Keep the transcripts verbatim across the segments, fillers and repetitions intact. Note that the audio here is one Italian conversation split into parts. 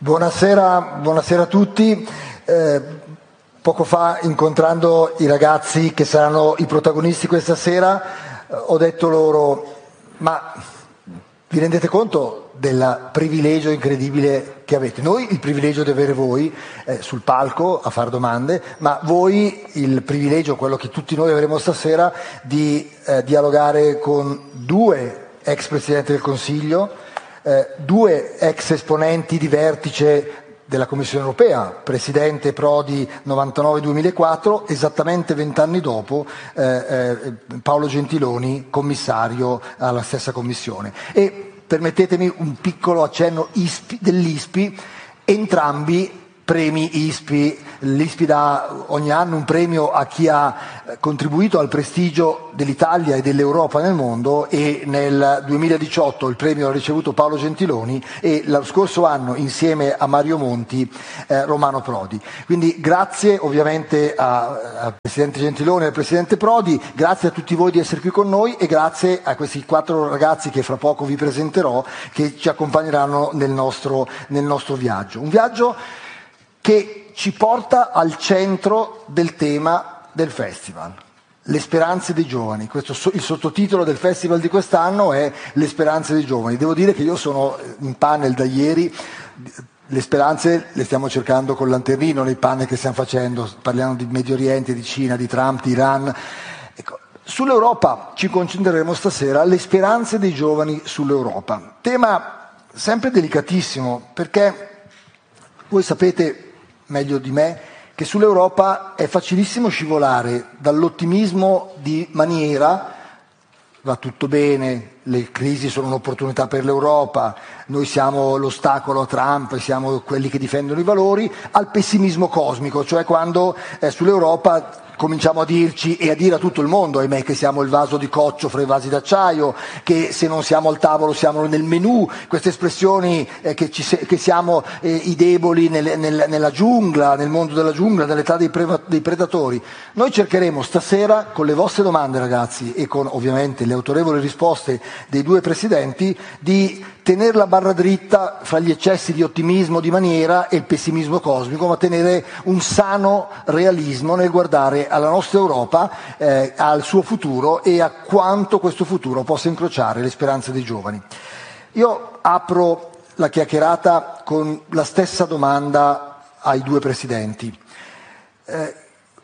Buonasera, buonasera a tutti. Eh, poco fa, incontrando i ragazzi che saranno i protagonisti questa sera, eh, ho detto loro: ma vi rendete conto del privilegio incredibile che avete? Noi il privilegio di avere voi eh, sul palco a fare domande, ma voi il privilegio, quello che tutti noi avremo stasera, di eh, dialogare con due ex Presidenti del Consiglio, Eh, due ex esponenti di vertice della Commissione Europea, Presidente Prodi novantanove duemilaquattro, esattamente vent'anni dopo eh, eh, Paolo Gentiloni, commissario alla stessa Commissione. E permettetemi un piccolo accenno I S P I, dell'I S P I, entrambi premi I S P I. L'I S P I dà ogni anno un premio a chi ha contribuito al prestigio dell'Italia e dell'Europa nel mondo, e nel duemiladiciotto il premio l'ha ricevuto Paolo Gentiloni e lo scorso anno, insieme a Mario Monti, eh, Romano Prodi. Quindi grazie ovviamente al Presidente Gentiloni e al Presidente Prodi, grazie a tutti voi di essere qui con noi e grazie a questi quattro ragazzi che fra poco vi presenterò, che ci accompagneranno nel nostro, nel nostro viaggio. Un viaggio che ci porta al centro del tema del festival, le speranze dei giovani. Questo, il sottotitolo del festival di quest'anno è Le speranze dei giovani. Devo dire che io sono in panel da ieri, le speranze le stiamo cercando col lanternino nei panel che stiamo facendo, parliamo di Medio Oriente, di Cina, di Trump, di Iran. Ecco, sull'Europa ci concentreremo stasera, le speranze dei giovani sull'Europa. Tema sempre delicatissimo, perché voi sapete meglio di me che sull'Europa è facilissimo scivolare dall'ottimismo di maniera, va tutto bene, le crisi sono un'opportunità per l'Europa, noi siamo l'ostacolo a Trump, siamo quelli che difendono i valori, al pessimismo cosmico, cioè quando eh, sull'Europa cominciamo a dirci e a dire a tutto il mondo, ahimè, che siamo il vaso di coccio fra i vasi d'acciaio, che se non siamo al tavolo siamo nel menù, queste espressioni eh, che, ci, che siamo eh, i deboli nel, nel, nella giungla, nel mondo della giungla, nell'età dei, pre, dei predatori. Noi cercheremo stasera, con le vostre domande ragazzi e con ovviamente le autorevoli risposte dei due presidenti, di tenere la barra dritta fra gli eccessi di ottimismo di maniera e il pessimismo cosmico, ma tenere un sano realismo nel guardare alla nostra Europa, eh, al suo futuro e a quanto questo futuro possa incrociare le speranze dei giovani. Io apro la chiacchierata con la stessa domanda ai due presidenti. Eh,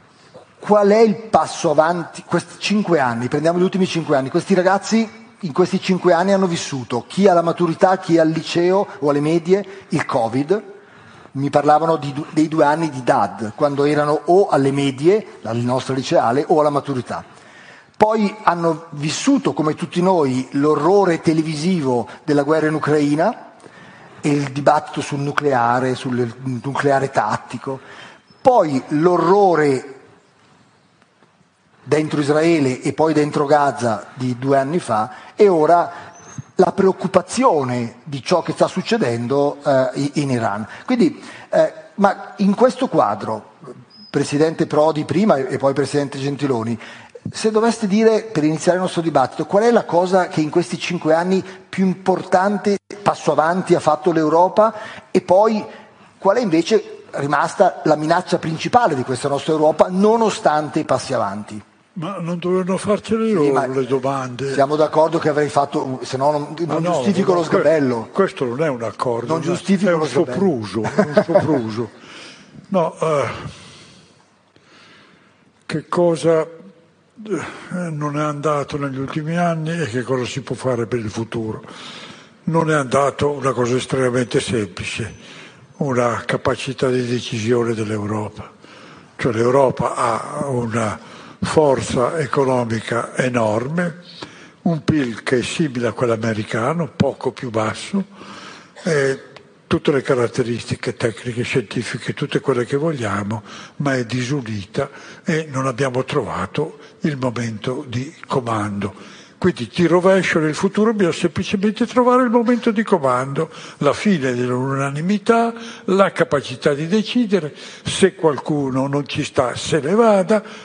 qual è il passo avanti? Questi cinque anni, prendiamo gli ultimi cinque anni, questi ragazzi in questi cinque anni hanno vissuto, chi alla maturità, chi al liceo o alle medie, il Covid. Mi parlavano di, dei due anni di D A D, quando erano o alle medie, alla nostra liceale, o alla maturità. Poi hanno vissuto, come tutti noi, l'orrore televisivo della guerra in Ucraina e il dibattito sul nucleare, sul nucleare tattico. Poi l'orrore dentro Israele e poi dentro Gaza di due anni fa, e ora la preoccupazione di ciò che sta succedendo eh, in Iran. Quindi, eh, ma in questo quadro, Presidente Prodi prima e poi Presidente Gentiloni, se doveste dire, per iniziare il nostro dibattito, qual è la cosa che in questi cinque anni più importante, passo avanti, ha fatto l'Europa, e poi qual è invece rimasta la minaccia principale di questa nostra Europa, nonostante i passi avanti? Ma non dovevano farcele loro sì, le domande. Siamo d'accordo che avrei fatto, se no non, non no, giustifico no, lo sgabello. Questo non è un accordo, non giustifico è un lo sopruso, un sopruso. No, eh, che cosa non è andato negli ultimi anni e che cosa si può fare per il futuro? Non è andato una cosa estremamente semplice, una capacità di decisione dell'Europa. Cioè l'Europa ha una forza economica enorme, un P I L che è simile a quello americano, poco più basso, e tutte le caratteristiche tecniche, scientifiche, tutte quelle che vogliamo, ma è disunita e non abbiamo trovato il momento di comando. Quindi ti rovescio nel futuro, bisogna semplicemente trovare il momento di comando, la fine dell'unanimità, la capacità di decidere, se qualcuno non ci sta se ne vada,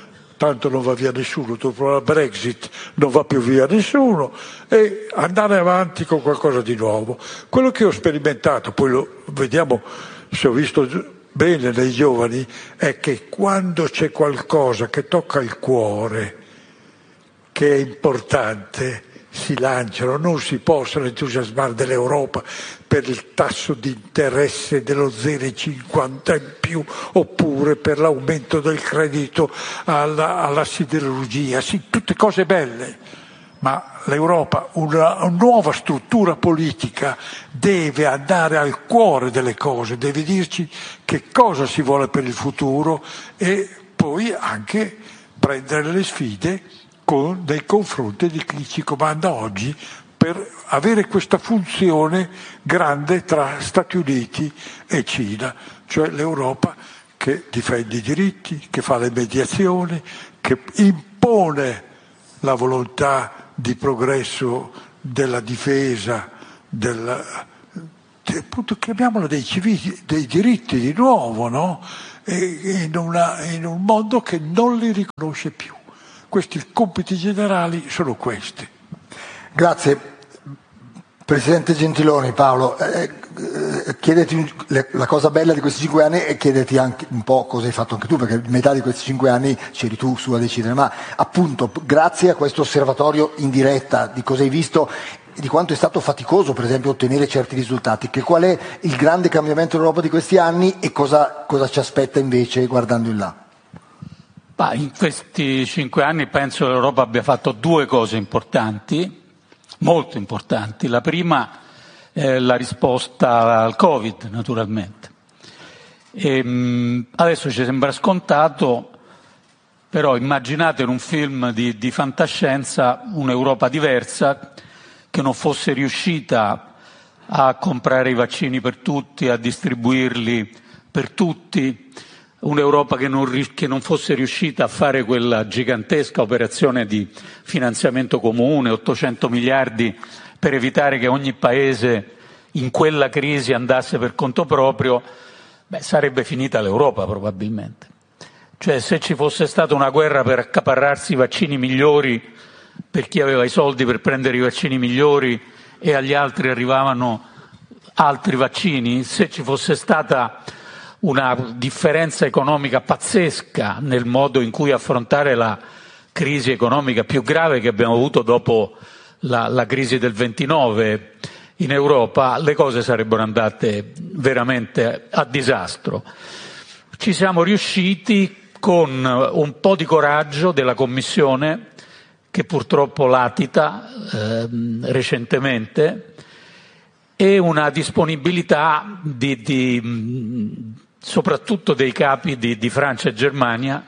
tanto non va via nessuno, dopo la Brexit non va più via nessuno, e andare avanti con qualcosa di nuovo. Quello che ho sperimentato, poi lo vediamo se ho visto bene nei giovani, è che quando c'è qualcosa che tocca il cuore, che è importante, si lanciano, non si possono entusiasmare dell'Europa per il tasso di interesse dello zero virgola cinquanta in più, oppure per l'aumento del credito alla, alla siderurgia, sì, tutte cose belle, ma l'Europa, una, una nuova struttura politica, deve andare al cuore delle cose, deve dirci che cosa si vuole per il futuro e poi anche prendere le sfide con, nei confronti di chi ci comanda oggi, per avere questa funzione grande tra Stati Uniti e Cina, cioè l'Europa che difende i diritti, che fa le mediazioni, che impone la volontà di progresso della difesa, del, appunto, chiamiamolo dei civili, dei diritti di nuovo, no? E, in, una, in un mondo che non li riconosce più. Questi compiti generali sono questi. Grazie. Presidente Gentiloni, Paolo, eh, eh, chiedeti la cosa bella di questi cinque anni e chiedeti anche un po' cosa hai fatto anche tu, perché metà di questi cinque anni c'eri tu su a decidere, ma appunto grazie a questo osservatorio in diretta di cosa hai visto, di quanto è stato faticoso per esempio ottenere certi risultati, che qual è il grande cambiamento dell'Europa di questi anni e cosa, cosa ci aspetta invece guardando in là? Bah, in questi cinque anni penso che l'Europa abbia fatto due cose importanti, molto importanti. La prima è la risposta al Covid, naturalmente. E, mh, adesso ci sembra scontato, però immaginate in un film di, di fantascienza un'Europa diversa che non fosse riuscita a comprare i vaccini per tutti, a distribuirli per tutti, un'Europa che non, che non fosse riuscita a fare quella gigantesca operazione di finanziamento comune, ottocento miliardi, per evitare che ogni paese in quella crisi andasse per conto proprio, beh, sarebbe finita l'Europa probabilmente. Cioè, se ci fosse stata una guerra per accaparrarsi i vaccini migliori per chi aveva i soldi per prendere i vaccini migliori e agli altri arrivavano altri vaccini, se ci fosse stata una differenza economica pazzesca nel modo in cui affrontare la crisi economica più grave che abbiamo avuto dopo la, la crisi del ventinove in Europa, le cose sarebbero andate veramente a disastro. Ci siamo riusciti con un po' di coraggio della Commissione, che purtroppo latita eh, recentemente, e una disponibilità di, di soprattutto dei capi di, di Francia e Germania,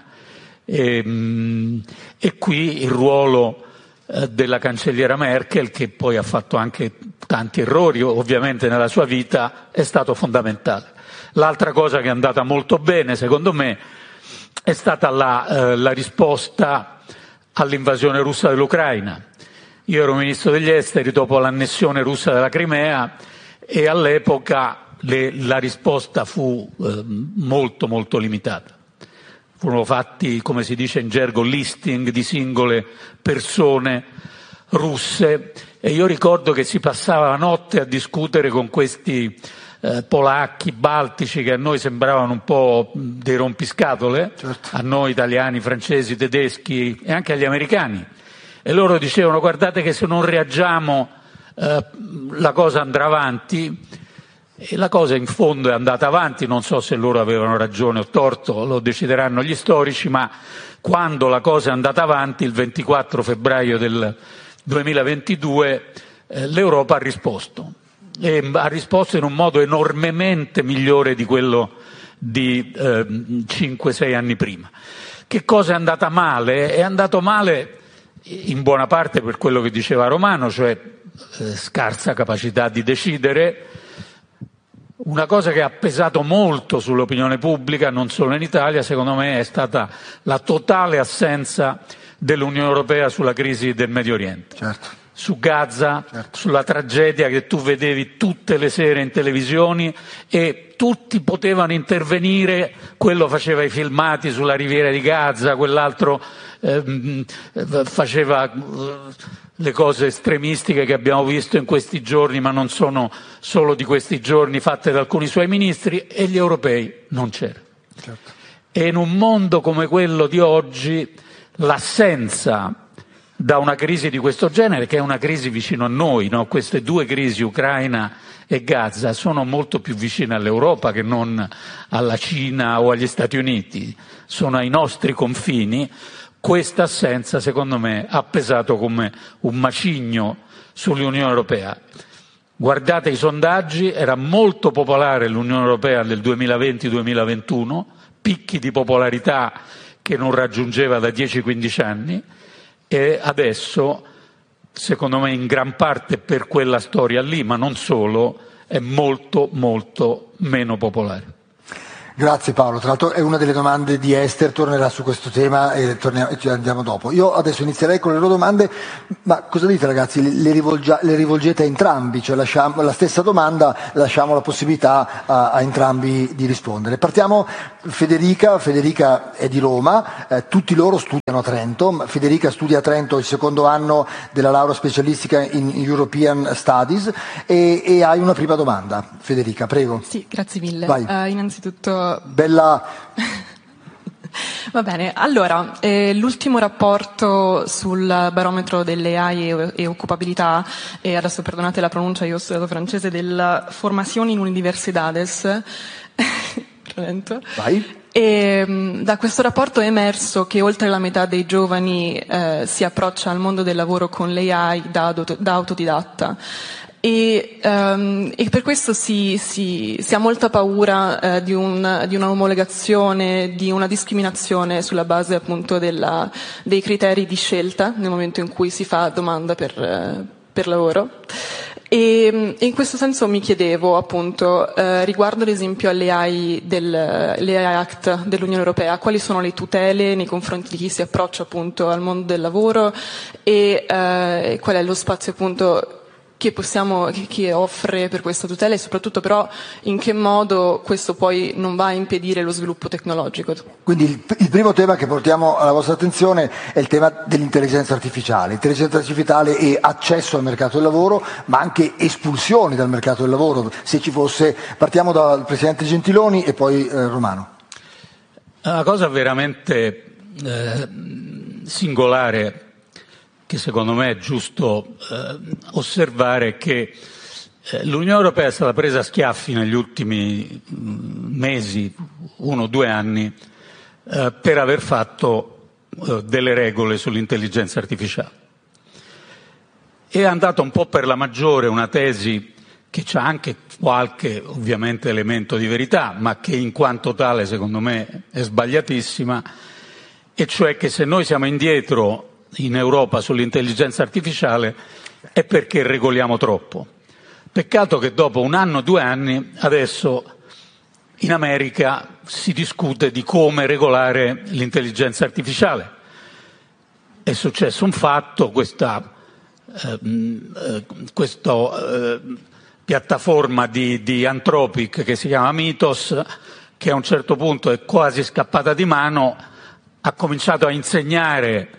e, e qui il ruolo eh, della cancelliera Merkel, che poi ha fatto anche tanti errori ovviamente nella sua vita, è stato fondamentale. L'altra cosa che è andata molto bene, secondo me, è stata la, eh, la risposta all'invasione russa dell'Ucraina. Io ero ministro degli esteri dopo l'annessione russa della Crimea e all'epoca le, la risposta fu eh, molto molto limitata. Furono fatti, come si dice in gergo, listing di singole persone russe e io ricordo che si passava la notte a discutere con questi eh, polacchi, baltici, che a noi sembravano un po' dei rompiscatole, certo. A noi italiani, francesi, tedeschi e anche agli americani. E loro dicevano: guardate che se non reagiamo eh, la cosa andrà avanti. E la cosa in fondo è andata avanti, non so se loro avevano ragione o torto, lo decideranno gli storici, ma quando la cosa è andata avanti, il ventiquattro febbraio del duemilaventidue, eh, l'Europa ha risposto. E ha risposto in un modo enormemente migliore di quello di eh, cinque sei anni prima. Che cosa è andata male? È andato male in buona parte per quello che diceva Romano, cioè eh, scarsa capacità di decidere. Una cosa che ha pesato molto sull'opinione pubblica, non solo in Italia, secondo me è stata la totale assenza dell'Unione Europea sulla crisi del Medio Oriente. Certo. su Gaza, certo. sulla tragedia che tu vedevi tutte le sere in televisioni e tutti potevano intervenire, quello faceva i filmati sulla riviera di Gaza, quell'altro eh, faceva le cose estremistiche che abbiamo visto in questi giorni, ma non sono solo di questi giorni, fatte da alcuni suoi ministri, e gli europei non c'erano. Certo. E in un mondo come quello di oggi l'assenza da una crisi di questo genere, che è una crisi vicino a noi, no? Queste due crisi, Ucraina e Gaza, sono molto più vicine all'Europa che non alla Cina o agli Stati Uniti, sono ai nostri confini. Questa assenza, secondo me, ha pesato come un macigno sull'Unione Europea. Guardate i sondaggi, era molto popolare l'Unione Europea nel duemilaventi duemilaventuno, picchi di popolarità che non raggiungeva da dieci quindici anni, e adesso, secondo me, in gran parte per quella storia lì, ma non solo, è molto molto meno popolare. Grazie Paolo, tra l'altro è una delle domande di Esther, tornerà su questo tema e torniamo, ci andiamo dopo. Io adesso inizierei con le loro domande, ma cosa dite ragazzi? Le, rivolgia, le rivolgete a entrambi, cioè lasciamo la stessa domanda, lasciamo la possibilità a, a entrambi di rispondere. Partiamo Federica, Federica è di Roma, eh, tutti loro studiano a Trento, Federica studia a Trento il secondo anno della laurea specialistica in European Studies e, e hai una prima domanda. Federica, prego. Sì, grazie mille. Vai. Uh, innanzitutto Bella. Va bene, allora, eh, l'ultimo rapporto sul barometro delle A I e, e occupabilità, e adesso perdonate la pronuncia, io ho studiato francese, del Formazione in Universidades, Vai. e da questo rapporto è emerso che oltre la metà dei giovani eh, si approccia al mondo del lavoro con l'A I da, da autodidatta. E, um, e per questo si, si, si ha molta paura uh, di, un, di una omologazione, di una discriminazione sulla base appunto della, dei criteri di scelta nel momento in cui si fa domanda per, uh, per lavoro. E, e in questo senso mi chiedevo appunto uh, riguardo ad esempio alle A I del, l'A I Act dell'Unione Europea, quali sono le tutele nei confronti di chi si approccia appunto al mondo del lavoro e uh, qual è lo spazio appunto che possiamo, che offre per questa tutela, e soprattutto però in che modo questo poi non va a impedire lo sviluppo tecnologico. Quindi il, il primo tema che portiamo alla vostra attenzione è il tema dell'intelligenza artificiale, intelligenza artificiale e accesso al mercato del lavoro, ma anche espulsioni dal mercato del lavoro, se ci fosse. Partiamo dal Presidente Gentiloni e poi eh, Romano. Una cosa veramente eh, singolare che secondo me è giusto eh, osservare, che eh, l'Unione Europea è stata presa a schiaffi negli ultimi mh, mesi, uno o due anni, eh, per aver fatto eh, delle regole sull'intelligenza artificiale. È andata un po' per la maggiore una tesi che ha anche qualche ovviamente elemento di verità, ma che in quanto tale secondo me è sbagliatissima, e cioè che se noi siamo indietro in Europa sull'intelligenza artificiale è perché regoliamo troppo. Peccato che dopo un anno, due anni, adesso in America si discute di come regolare l'intelligenza artificiale. È successo un fatto, questa eh, eh, questa eh, piattaforma di, di Anthropic che si chiama Mythos, che a un certo punto è quasi scappata di mano, ha cominciato a insegnare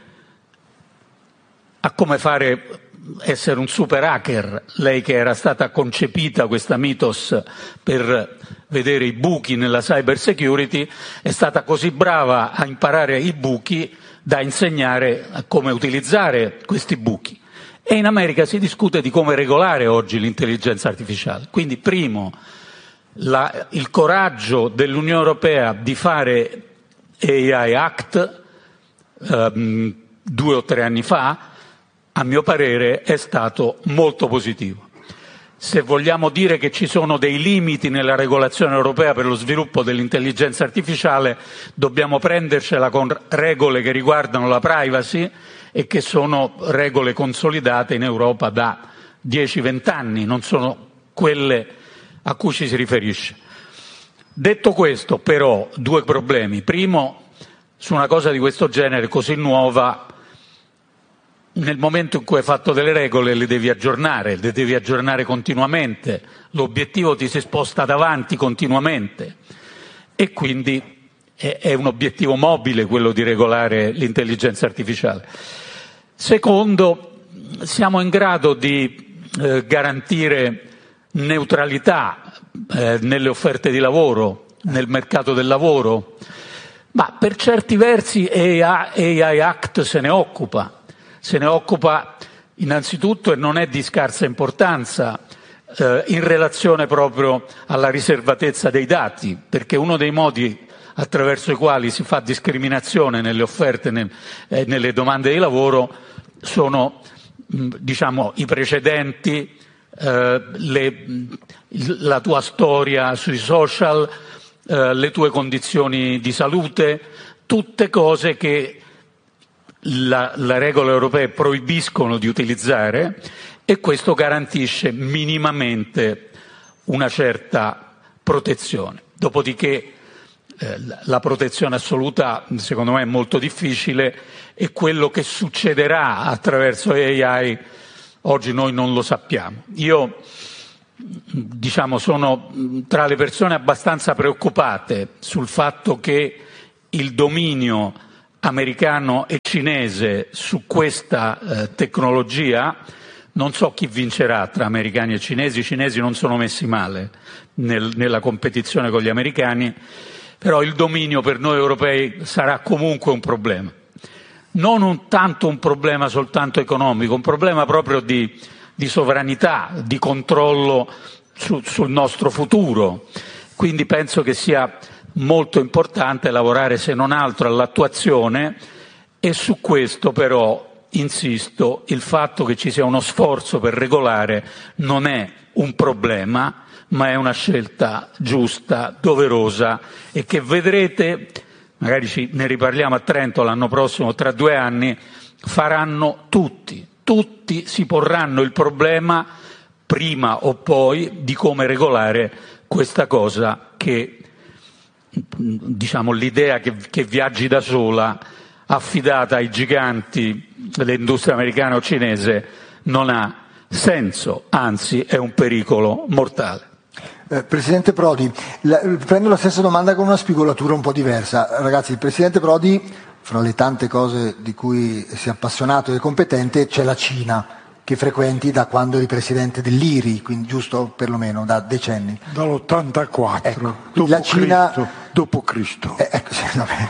a come fare, essere un super hacker. Lei, che era stata concepita, questa Mythos, per vedere i buchi nella cyber security, è stata così brava a imparare i buchi da insegnare a come utilizzare questi buchi. E in America si discute di come regolare oggi l'intelligenza artificiale. Quindi, primo, la, il coraggio dell'Unione Europea di fare A I Act um, due o tre anni fa, a mio parere, è stato molto positivo. Se vogliamo dire che ci sono dei limiti nella regolazione europea per lo sviluppo dell'intelligenza artificiale, dobbiamo prendercela con regole che riguardano la privacy e che sono regole consolidate in Europa da dieci venti anni, non sono quelle a cui ci si riferisce. Detto questo, però, due problemi. Primo, su una cosa di questo genere così nuova, nel momento in cui hai fatto delle regole le devi aggiornare, le devi aggiornare continuamente, l'obiettivo ti si sposta davanti continuamente e quindi è, è un obiettivo mobile quello di regolare l'intelligenza artificiale. Secondo, siamo in grado di eh, garantire neutralità eh, nelle offerte di lavoro, nel mercato del lavoro, ma per certi versi A I Act se ne occupa. Se ne occupa innanzitutto, e non è di scarsa importanza, eh, in relazione proprio alla riservatezza dei dati, perché uno dei modi attraverso i quali si fa discriminazione nelle offerte e nel, eh, nelle domande di lavoro sono mh, diciamo, i precedenti, eh, le, la tua storia sui social, eh, le tue condizioni di salute, tutte cose che La, la regola europea proibiscono di utilizzare e questo garantisce minimamente una certa protezione. Dopodiché eh, la protezione assoluta secondo me è molto difficile e quello che succederà attraverso A I oggi noi non lo sappiamo. Io diciamo sono tra le persone abbastanza preoccupate sul fatto che il dominio americano e cinese su questa eh, tecnologia, non so chi vincerà tra americani e cinesi, i cinesi non sono messi male nel, nella competizione con gli americani, però il dominio per noi europei sarà comunque un problema. Non un, tanto un problema soltanto economico, un problema proprio di, di sovranità, di controllo su, sul nostro futuro. Quindi penso che sia molto importante lavorare se non altro all'attuazione e su questo però, insisto, il fatto che ci sia uno sforzo per regolare non è un problema, ma è una scelta giusta, doverosa e che vedrete, magari ci, ne riparliamo a Trento l'anno prossimo, tra due anni, faranno tutti, tutti si porranno il problema prima o poi di come regolare questa cosa che diciamo l'idea che, che viaggi da sola affidata ai giganti dell'industria americana o cinese non ha senso, anzi è un pericolo mortale. Eh, Presidente Prodi, la, prendo la stessa domanda con una spigolatura un po' diversa. Ragazzi, il Presidente Prodi, fra le tante cose di cui si è appassionato e competente, c'è la Cina, che frequenti da quando eri presidente dell'I R I, quindi giusto perlomeno da decenni. Dall'ottantaquattro, ecco, dopo, la Cina, Cristo, dopo Cristo. Eh, ecco, sì, vabbè.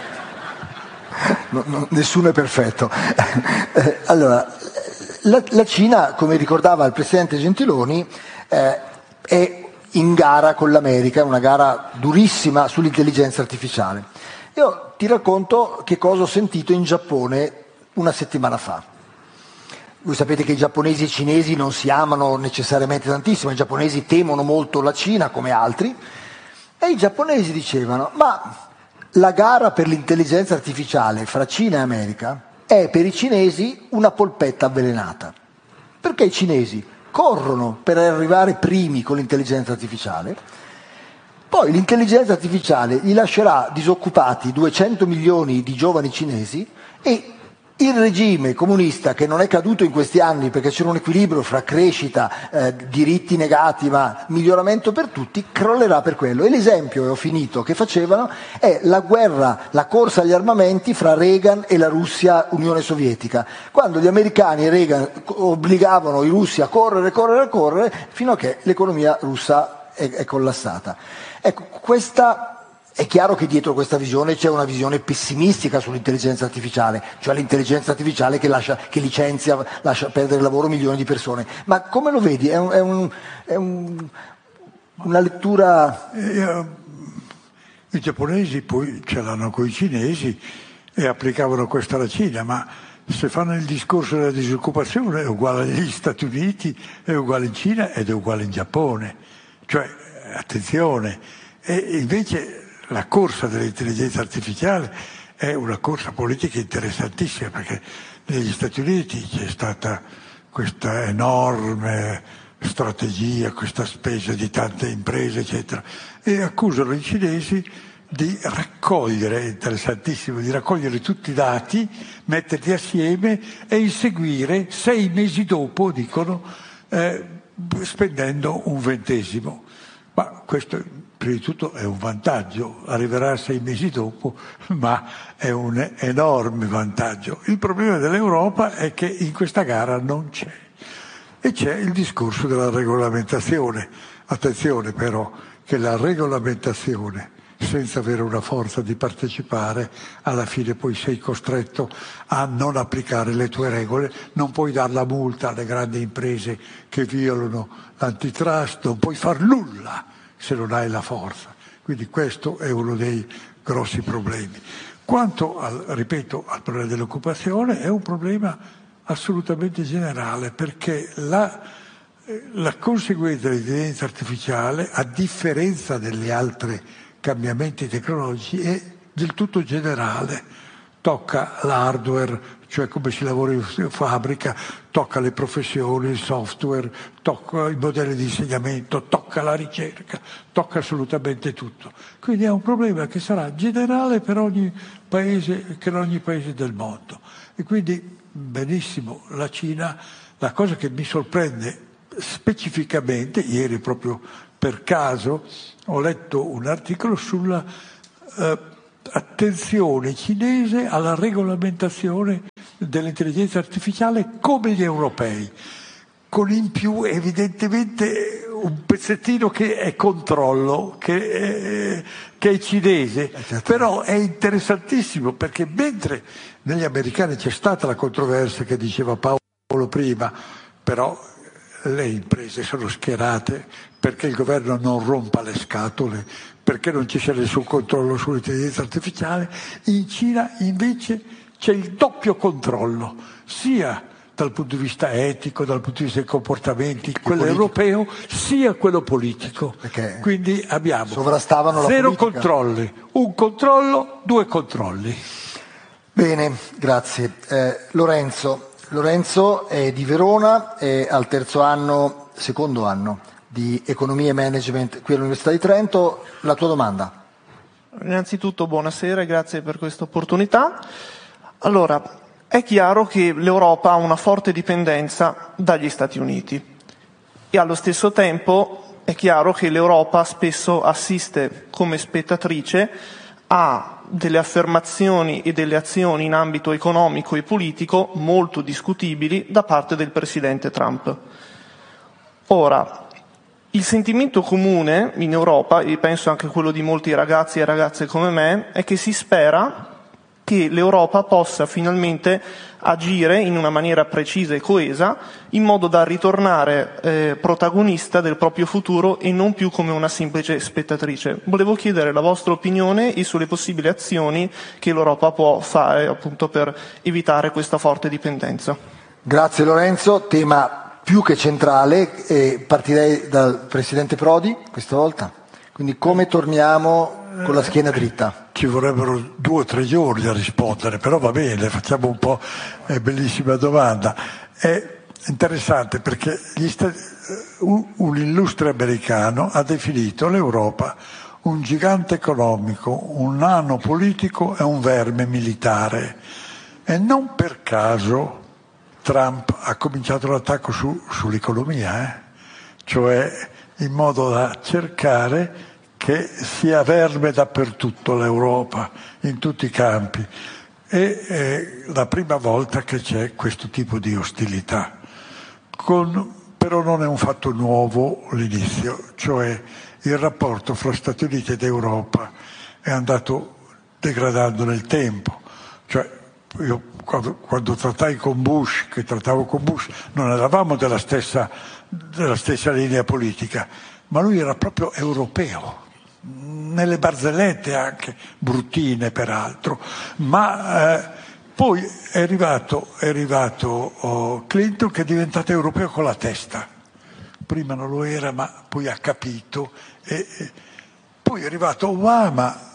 No, no, nessuno è perfetto. Eh, allora, la, la Cina, come ricordava il presidente Gentiloni, eh, è in gara con l'America, una gara durissima sull'intelligenza artificiale. Io ti racconto che cosa ho sentito in Giappone una settimana fa. Voi sapete che i giapponesi e i cinesi non si amano necessariamente tantissimo, i giapponesi temono molto la Cina come altri, e i giapponesi dicevano: ma la gara per l'intelligenza artificiale fra Cina e America è per i cinesi una polpetta avvelenata, perché i cinesi corrono per arrivare primi con l'intelligenza artificiale, poi l'intelligenza artificiale gli lascerà disoccupati duecento milioni di giovani cinesi e il regime comunista, che non è caduto in questi anni perché c'era un equilibrio fra crescita, eh, diritti negati ma miglioramento per tutti, crollerà per quello. E l'esempio, e ho finito, che facevano è la guerra, la corsa agli armamenti fra Reagan e la Russia Unione Sovietica, quando gli americani e Reagan obbligavano i russi a correre, correre, correre fino a che l'economia russa è, è collassata. Ecco, questa... È chiaro che dietro questa visione c'è una visione pessimistica sull'intelligenza artificiale, cioè l'intelligenza artificiale che, lascia, che licenzia, lascia perdere il lavoro milioni di persone. Ma come lo vedi? È, un, è, un, è un, una lettura... Eh, I giapponesi poi ce l'hanno con i cinesi e applicavano questo alla Cina, ma se fanno il discorso della disoccupazione è uguale negli Stati Uniti, è uguale in Cina ed è uguale in Giappone. Cioè, attenzione, e invece... La corsa dell'intelligenza artificiale è una corsa politica interessantissima, perché negli Stati Uniti c'è stata questa enorme strategia, questa spesa di tante imprese, eccetera, e accusano i cinesi di raccogliere, è interessantissimo, di raccogliere tutti i dati, metterli assieme e inseguire sei mesi dopo, dicono, eh, spendendo un ventesimo. Ma questo prima di tutto è un vantaggio, arriverà sei mesi dopo, ma è un enorme vantaggio. Il problema dell'Europa è che in questa gara non c'è. E c'è il discorso della regolamentazione. Attenzione però che la regolamentazione, senza avere una forza di partecipare, alla fine poi sei costretto a non applicare le tue regole, non puoi dar la multa alle grandi imprese che violano l'antitrust, non puoi far nulla se non hai la forza. Quindi questo è uno dei grossi problemi. Quanto al, ripeto, al problema dell'occupazione, è un problema assolutamente generale, perché la, la conseguenza dell'intelligenza artificiale, a differenza delle altre cambiamenti tecnologici, è del tutto generale. Tocca l'hardware, cioè come si lavora in fabbrica, tocca le professioni, il software, tocca i modelli di insegnamento, tocca la ricerca, tocca assolutamente tutto. Quindi è un problema che sarà generale per ogni paese, per ogni paese del mondo. E quindi benissimo, la Cina, la cosa che mi sorprende specificamente, ieri proprio per caso ho letto un articolo sulla eh, attenzione cinese alla regolamentazione dell'intelligenza artificiale come gli europei, con in più evidentemente un pezzettino che è controllo, che è, che è cinese, però è interessantissimo perché mentre negli americani c'è stata la controversia che diceva Paolo prima, però le imprese sono schierate perché il governo non rompa le scatole, perché non ci sia nessun controllo sull'intelligenza artificiale. In Cina invece c'è il doppio controllo, sia dal punto di vista etico, dal punto di vista dei comportamenti, quello politico, europeo, sia quello politico. Perché quindi abbiamo zero controlli, un controllo, due controlli. Bene, grazie. Eh, Lorenzo. Lorenzo è di Verona, è al terzo anno, secondo anno di Economia e Management qui all'Università di Trento. La tua domanda? Innanzitutto buonasera e grazie per questa opportunità. Allora, è chiaro che l'Europa ha una forte dipendenza dagli Stati Uniti e allo stesso tempo è chiaro che l'Europa spesso assiste come spettatrice a delle affermazioni e delle azioni in ambito economico e politico molto discutibili da parte del presidente Trump. Ora, il sentimento comune in Europa, e penso anche quello di molti ragazzi e ragazze come me, è che si spera che l'Europa possa finalmente agire in una maniera precisa e coesa, in modo da ritornare eh, protagonista del proprio futuro e non più come una semplice spettatrice. Volevo chiedere la vostra opinione e sulle possibili azioni che l'Europa può fare appunto per evitare questa forte dipendenza. Grazie Lorenzo, tema più che centrale, e partirei dal Presidente Prodi questa volta. Quindi come torniamo con la schiena dritta? Ci vorrebbero due o tre giorni a rispondere, però va bene, facciamo un po', è bellissima domanda. È interessante perché gli stati, un, un illustre americano ha definito l'Europa un gigante economico, un nano politico e un verme militare. E non per caso Trump ha cominciato l'attacco su, sull'economia, eh? Cioè in modo da cercare che sia verme dappertutto l'Europa, in tutti i campi. E è la prima volta che c'è questo tipo di ostilità. Con, però non è un fatto nuovo l'inizio, cioè il rapporto fra Stati Uniti ed Europa è andato degradando nel tempo. Cioè, io quando, quando trattai con Bush, che trattavo con Bush, non eravamo della stessa, della stessa linea politica, ma lui era proprio europeo. Nelle barzellette anche, bruttine peraltro, ma eh, poi è arrivato, è arrivato oh, Clinton, che è diventato europeo con la testa. Prima non lo era, ma poi ha capito. E, e poi è arrivato Obama,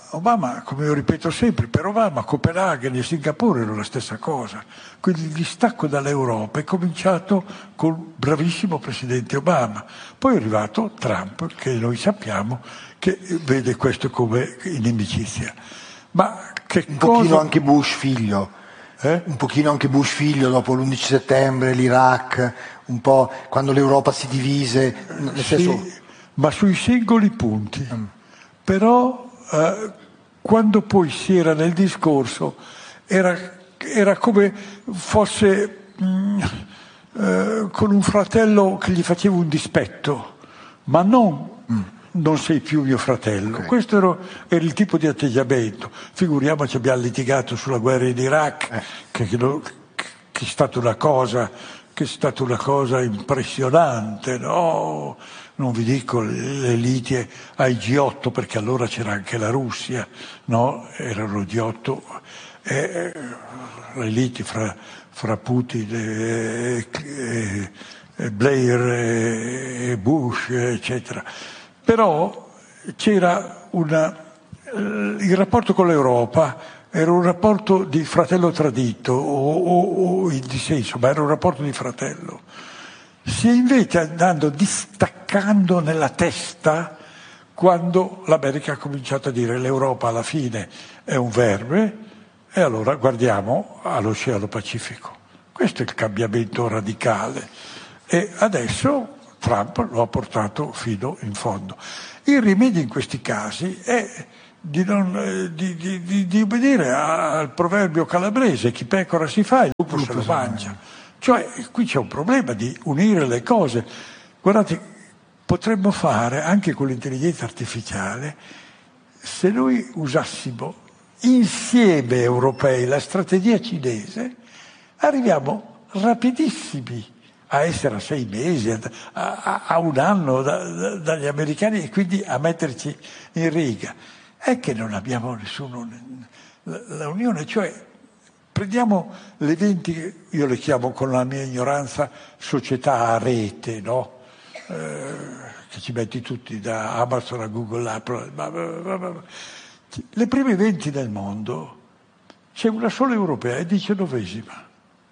Obama, come io ripeto sempre, per Obama Copenaghen e Singapore erano la stessa cosa. Quindi il distacco dall'Europa è cominciato col bravissimo presidente Obama. Poi è arrivato Trump, che noi sappiamo che vede questo come inimicizia. Ma che un cosa... pochino anche Bush figlio, eh? un pochino anche Bush figlio dopo l'undici settembre, l'Iraq, un po' quando l'Europa si divise, nel sì, senso... ma sui singoli punti. Mm. Però eh, quando poi si era nel discorso era, era come fosse mh, eh, con un fratello che gli faceva un dispetto, ma non... Mm. non sei più mio fratello. Okay. Questo era, era il tipo di atteggiamento. Figuriamoci, abbiamo litigato sulla guerra in Iraq, eh. che, che, che è stata una cosa, che è stata una cosa impressionante, no? Non vi dico le liti ai G otto, perché allora c'era anche la Russia, no? Erano G otto, eh, le liti fra, fra Putin e, e, e Blair e Bush, eccetera. Però c'era una, il rapporto con l'Europa era un rapporto di fratello tradito o, o, o in dissenso, ma era un rapporto di fratello. Si è invece andando distaccando nella testa quando l'America ha cominciato a dire l'Europa alla fine è un verme e allora guardiamo all'Oceano Pacifico. Questo è il cambiamento radicale e adesso Trump lo ha portato fino in fondo. Il rimedio in questi casi è di, non, di, di, di, di obbedire al proverbio calabrese: chi pecora si fa, il lupo se lo mangia. Cioè qui c'è un problema di unire le cose. Guardate, potremmo fare anche con l'intelligenza artificiale, se noi usassimo insieme europei la strategia cinese, arriviamo rapidissimi a essere a sei mesi, a, a, a un anno da, da, dagli americani e quindi a metterci in riga. È che non abbiamo nessuno, la, la Unione, cioè prendiamo le venti, io le chiamo con la mia ignoranza società a rete, no? Eh, che ci metti tutti da Amazon a Google, Apple, blah, blah, blah, blah. Le prime venti del mondo, c'è una sola europea, è diciannovesima.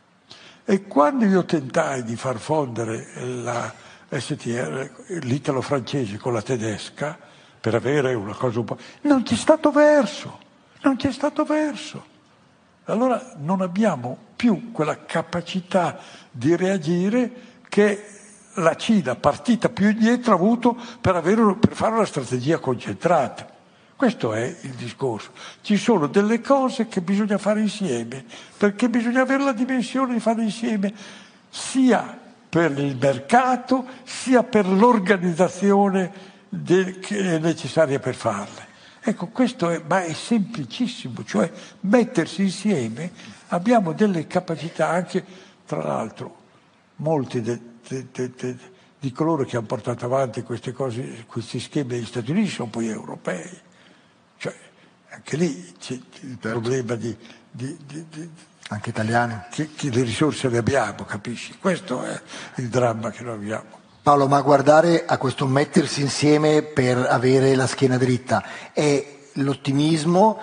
E quando io tentai di far fondere la S T R, l'italo-francese con la tedesca, per avere una cosa un po'... non c'è stato verso, non c'è stato verso. Allora non abbiamo più quella capacità di reagire che la Cina, partita più indietro, ha avuto per, avere, per fare una strategia concentrata. Questo è il discorso. Ci sono delle cose che bisogna fare insieme, perché bisogna avere la dimensione di fare insieme, sia per il mercato, sia per l'organizzazione de- che è necessaria per farle. Ecco, questo è, ma è semplicissimo, cioè mettersi insieme, abbiamo delle capacità anche, tra l'altro, molti de, de, de, de, di coloro che hanno portato avanti queste cose, questi schemi degli Stati Uniti sono poi europei. Cioè, anche lì c'è il certo. problema di, di, di, di... Anche italiani. Che, che le risorse le abbiamo, capisci? Questo è il dramma che noi abbiamo. Paolo, ma guardare a questo mettersi insieme per avere la schiena dritta è l'ottimismo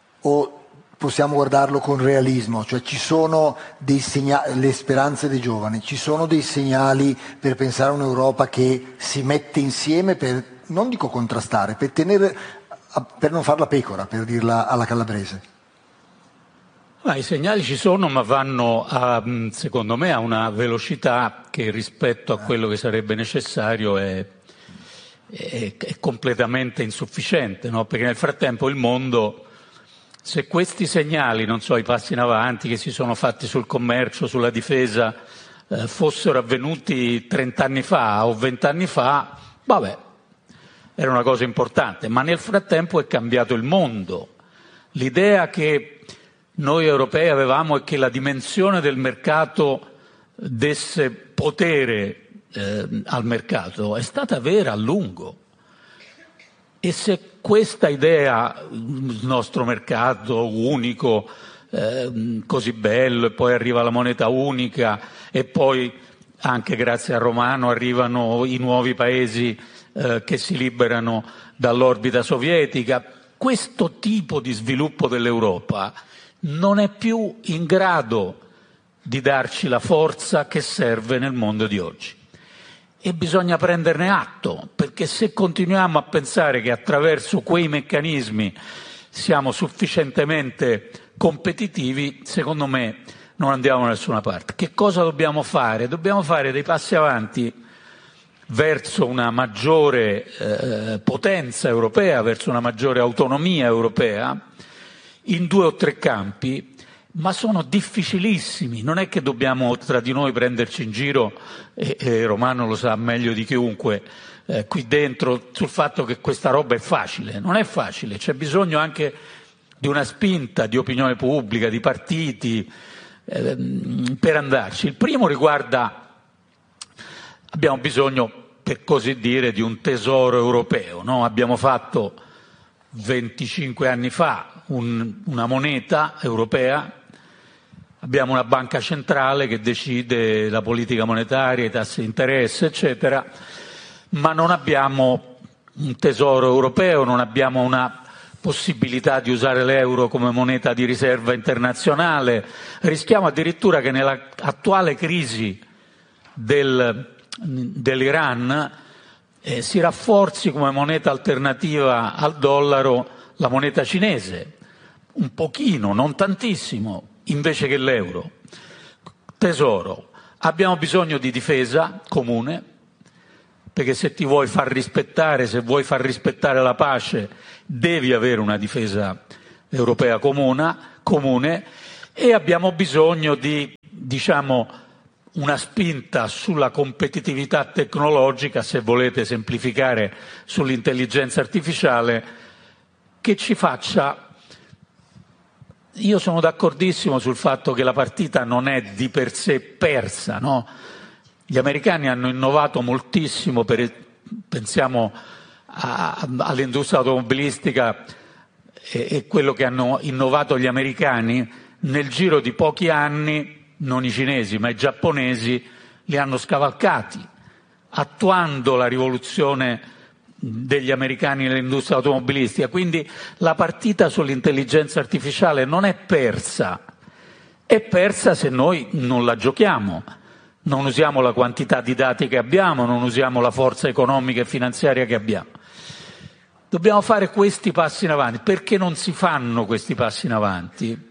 o possiamo guardarlo con realismo? Cioè ci sono dei segnali, le speranze dei giovani, ci sono dei segnali per pensare a un'Europa che si mette insieme per, non dico contrastare, per tenere, per non far la pecora, per dirla alla calabrese? Ma i segnali ci sono, ma vanno a, secondo me a una velocità che rispetto a quello che sarebbe necessario è, è, è completamente insufficiente, no? Perché nel frattempo il mondo, se questi segnali, non so, i passi in avanti che si sono fatti sul commercio, sulla difesa, eh, fossero avvenuti trent'anni fa o vent'anni fa, vabbè, era una cosa importante, ma nel frattempo è cambiato il mondo. L'idea che noi europei avevamo è che la dimensione del mercato desse potere eh, al mercato è stata vera a lungo. E se questa idea, il nostro mercato unico, eh, così bello, e poi arriva la moneta unica, e poi anche grazie a Romano arrivano i nuovi paesi eh, che si liberano dall'orbita sovietica, questo tipo di sviluppo dell'Europa non è più in grado di darci la forza che serve nel mondo di oggi. E bisogna prenderne atto, perché se continuiamo a pensare che attraverso quei meccanismi siamo sufficientemente competitivi, secondo me non andiamo da nessuna parte. Che cosa dobbiamo fare? Dobbiamo fare dei passi avanti verso una maggiore eh, potenza europea, verso una maggiore autonomia europea, in due o tre campi, ma sono difficilissimi. Non è che dobbiamo tra di noi prenderci in giro, e, e Romano lo sa meglio di chiunque eh, qui dentro, sul fatto che questa roba è facile. Non è facile, c'è bisogno anche di una spinta di opinione pubblica, di partiti, eh, per andarci. Il primo riguarda, abbiamo bisogno, per così dire, di un tesoro europeo, no? Abbiamo fatto venticinque anni fa un, una moneta europea, abbiamo una banca centrale che decide la politica monetaria, i tassi di interesse, eccetera, ma non abbiamo un tesoro europeo, non abbiamo una possibilità di usare l'euro come moneta di riserva internazionale. Rischiamo addirittura che nell'attuale crisi del, dell'Iran eh, si rafforzi come moneta alternativa al dollaro la moneta cinese, un pochino, non tantissimo, invece che l'euro. Tesoro. Abbiamo bisogno di difesa comune, perché se ti vuoi far rispettare, se vuoi far rispettare la pace, devi avere una difesa europea comune, comune e abbiamo bisogno di, diciamo, una spinta sulla competitività tecnologica, se volete semplificare, sull'intelligenza artificiale, che ci faccia. Io sono d'accordissimo sul fatto che la partita non è di per sé persa, no? Gli americani hanno innovato moltissimo, per, pensiamo a, all'industria automobilistica e, e quello che hanno innovato gli americani, nel giro di pochi anni, non i cinesi ma i giapponesi li hanno scavalcati, attuando la rivoluzione degli americani nell'industria automobilistica. Quindi la partita sull'intelligenza artificiale non è persa, è persa se noi non la giochiamo, non usiamo la quantità di dati che abbiamo, non usiamo la forza economica e finanziaria che abbiamo. Dobbiamo fare questi passi in avanti. Perché non si fanno questi passi in avanti?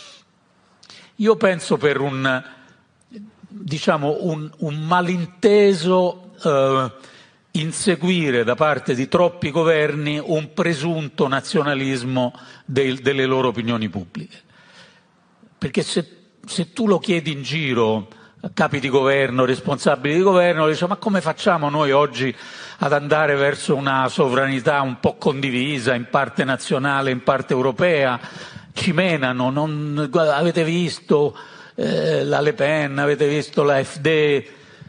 Io penso per un, diciamo, un, un malinteso eh, inseguire da parte di troppi governi un presunto nazionalismo del, delle loro opinioni pubbliche. Perché se, se tu lo chiedi in giro a capi di governo, responsabili di governo, dice: ma come facciamo noi oggi ad andare verso una sovranità un po' condivisa, in parte nazionale, in parte europea? Ci menano, non, avete visto eh, la Le Pen, avete visto la A F D.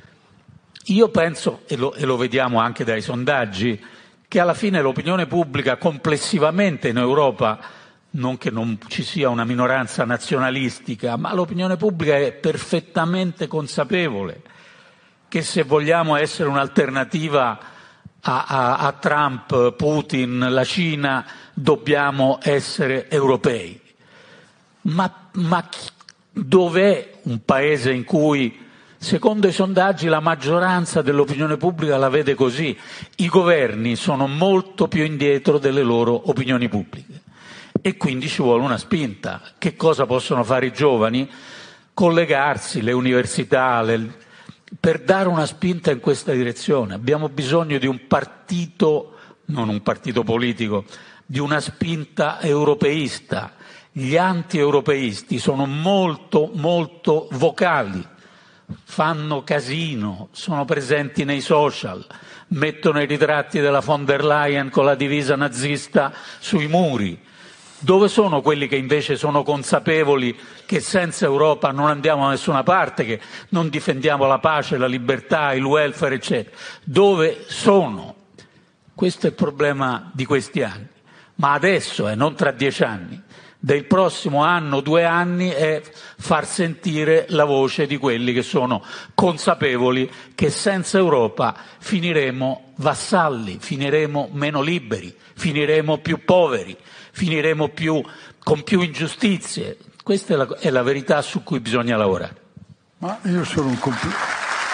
Io penso, e lo, e lo vediamo anche dai sondaggi, che alla fine l'opinione pubblica complessivamente in Europa, non che non ci sia una minoranza nazionalistica, ma l'opinione pubblica è perfettamente consapevole che se vogliamo essere un'alternativa a, a, a Trump, Putin, la Cina, dobbiamo essere europei. Ma, ma dov'è un paese in cui, secondo i sondaggi, la maggioranza dell'opinione pubblica la vede così? I governi sono molto più indietro delle loro opinioni pubbliche e quindi ci vuole una spinta. Che cosa possono fare i giovani? Collegarsi, le università, le, per dare una spinta in questa direzione. Abbiamo bisogno di un partito, non un partito politico, di una spinta europeista. Gli anti-europeisti sono molto, molto vocali, fanno casino, sono presenti nei social, mettono i ritratti della von der Leyen con la divisa nazista sui muri. Dove sono quelli che invece sono consapevoli che senza Europa non andiamo da nessuna parte, che non difendiamo la pace, la libertà, il welfare, eccetera? Dove sono? Questo è il problema di questi anni. Ma adesso, eh, non tra dieci anni, del prossimo anno, due anni, è far sentire la voce di quelli che sono consapevoli che senza Europa finiremo vassalli, finiremo meno liberi, finiremo più poveri, finiremo più, con più ingiustizie. Questa è la, è la verità su cui bisogna lavorare. Ma io sono un compl-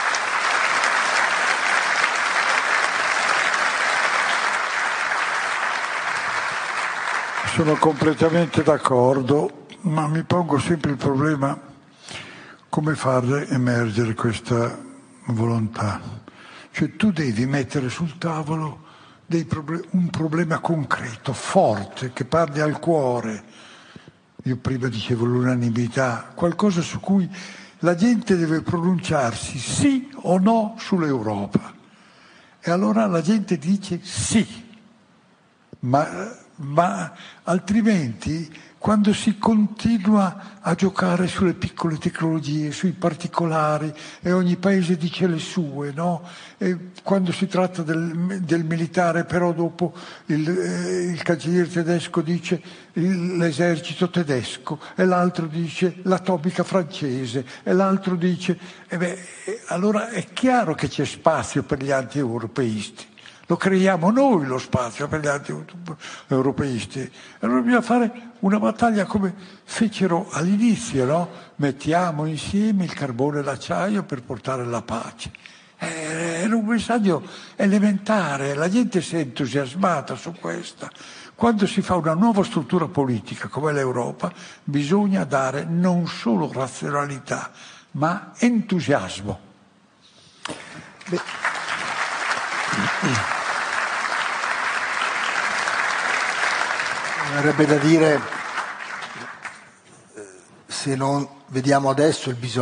Sono completamente d'accordo, ma mi pongo sempre il problema come far emergere questa volontà. Cioè tu devi mettere sul tavolo dei proble- un problema concreto, forte, che parli al cuore. Io prima dicevo l'unanimità, qualcosa su cui la gente deve pronunciarsi sì o no sull'Europa. E allora la gente dice sì, ma... ma altrimenti quando si continua a giocare sulle piccole tecnologie, sui particolari e ogni paese dice le sue, no? E quando si tratta del, del militare però dopo il, eh, il cancelliere tedesco dice il, l'esercito tedesco e l'altro dice l'atomica francese e l'altro dice eh beh, allora è chiaro che c'è spazio per gli anti-europeisti. Lo creiamo noi lo spazio per gli anti-europeisti. Allora bisogna fare una battaglia come fecero all'inizio, no? Mettiamo insieme il carbone e l'acciaio per portare la pace. Era un messaggio elementare, la gente si è entusiasmata su questa. Quando si fa una nuova struttura politica come l'Europa, bisogna dare non solo razionalità, ma entusiasmo. Beh. Avrebbe da dire, se non vediamo adesso il bisogno